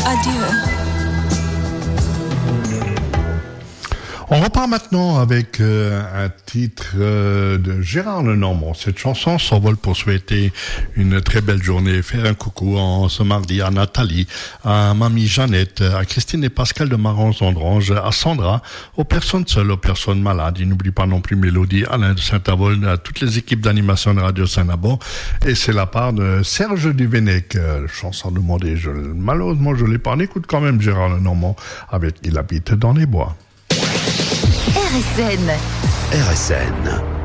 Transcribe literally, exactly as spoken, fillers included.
Adieu. On repart maintenant avec euh, un titre euh, de Gérard Lenormand. Cette chanson s'envole pour souhaiter une très belle journée, faire un coucou en ce mardi à Nathalie, à Mamie Jeannette, à Christine et Pascal de Marans-Andrange, à Sandra, aux personnes seules, aux personnes malades. Il n'oublie pas non plus Mélodie, Alain de Saint-Avold, à toutes les équipes d'animation de Radio Saint-Nabon. Et c'est la part de Serge Duvenec, euh, chanson demandée. Je, malheureusement, je l'ai pas. On écoute quand même Gérard Lenormand avec Il habite dans les bois. R S N. R S N.